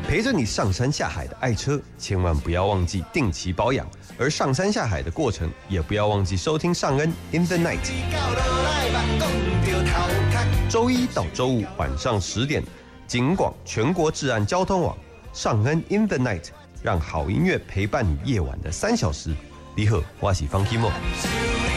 陪着你上山下海的爱车，千万不要忘记定期保养。而上山下海的过程，也不要忘记收听尚恩 In the Night。周一到周五晚上10点，警广全国治安交通网，尚恩 In the Night， 让好音乐陪伴你夜晚的3小时。你好，我是方 Kimo。